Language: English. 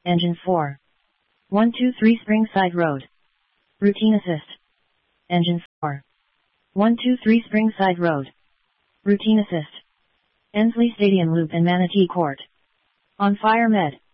Engine 4. 123 Springside Road. Routine assist. Engine 4. 123 Springside Road. Routine assist. Ensley Stadium Loop and Manatee Court. On Fire Med.